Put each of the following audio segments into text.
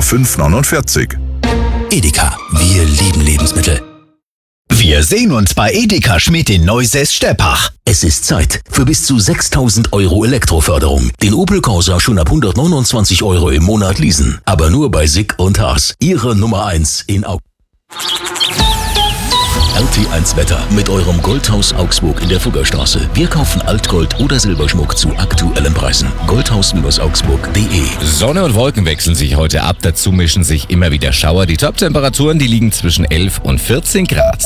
5,49 €. Edeka, wir lieben Lebensmittel. Wir sehen uns bei Edeka Schmidt in Neusäß-Steppach. Es ist Zeit für bis zu 6.000 € Elektroförderung. Den Opel Corsa schon ab 129 € im Monat leasen. Aber nur bei Sick und Haas. Ihre Nummer 1 in Augsburg. RT1 Wetter mit eurem Goldhaus Augsburg in der Fuggerstraße. Wir kaufen Altgold oder Silberschmuck zu aktuellen Preisen. Goldhaus-augsburg.de. Sonne und Wolken wechseln sich heute ab. Dazu mischen sich immer wieder Schauer. Die Top-Temperaturen, die liegen zwischen 11 und 14 Grad.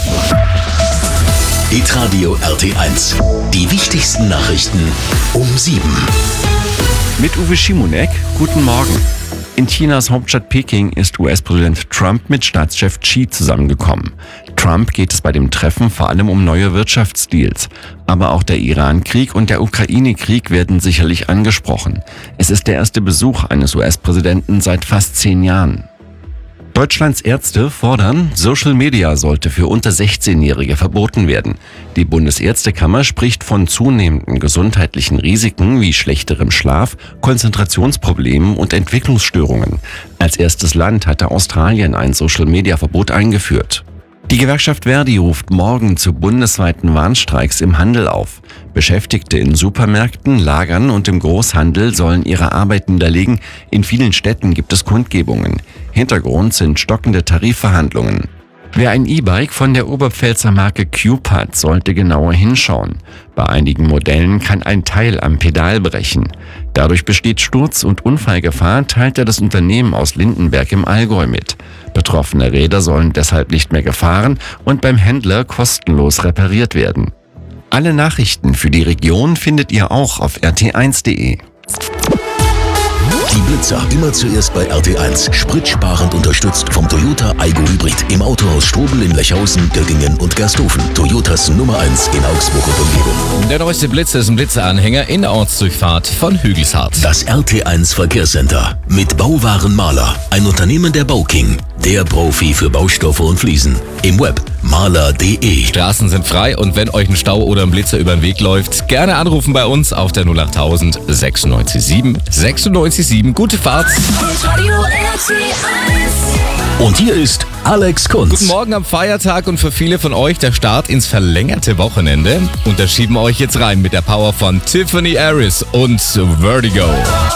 Hitradio RT1. Die wichtigsten Nachrichten um 7. Mit Uwe Schimonek, guten Morgen. In Chinas Hauptstadt Peking ist US-Präsident Trump mit Staatschef Xi zusammengekommen. Trump geht es bei dem Treffen vor allem um neue Wirtschaftsdeals. Aber auch der Iran-Krieg und der Ukraine-Krieg werden sicherlich angesprochen. Es ist der erste Besuch eines US-Präsidenten seit fast 10 Jahren. Deutschlands Ärzte fordern, Social Media sollte für unter 16-Jährige verboten werden. Die Bundesärztekammer spricht von zunehmenden gesundheitlichen Risiken wie schlechterem Schlaf, Konzentrationsproblemen und Entwicklungsstörungen. Als erstes Land hatte Australien ein Social Media Verbot eingeführt. Die Gewerkschaft Verdi ruft morgen zu bundesweiten Warnstreiks im Handel auf. Beschäftigte in Supermärkten, Lagern und im Großhandel sollen ihre Arbeit niederlegen. In vielen Städten gibt es Kundgebungen. Hintergrund sind stockende Tarifverhandlungen. Wer ein E-Bike von der Oberpfälzer Marke Cube hat, sollte genauer hinschauen. Bei einigen Modellen kann ein Teil am Pedal brechen. Dadurch besteht Sturz- und Unfallgefahr, teilte das Unternehmen aus Lindenberg im Allgäu mit. Betroffene Räder sollen deshalb nicht mehr gefahren und beim Händler kostenlos repariert werden. Alle Nachrichten für die Region findet ihr auch auf rt1.de. Die Blitzer immer zuerst bei RT1. Spritsparend unterstützt vom Toyota Aygo Hybrid. Im Autohaus Strobel in Lechhausen, Göggingen und Gersthofen. Toyotas Nummer 1 in Augsburg und Umgebung. Der neueste Blitzer ist ein Blitzeranhänger in der Ortsdurchfahrt von Hügelshardt. Das RT1 Verkehrscenter mit Bauwaren Mahler. Ein Unternehmen der Bauking. Der Profi für Baustoffe und Fliesen. Im Web mahler.de. Straßen sind frei und wenn euch ein Stau oder ein Blitzer über den Weg läuft, gerne anrufen bei uns auf der 08000 967 967. Gute Fahrt. Und hier ist Alex Kunz. Guten Morgen am Feiertag und für viele von euch der Start ins verlängerte Wochenende. Und da schieben wir euch jetzt rein mit der Power von Tiffany Harris und Vertigo.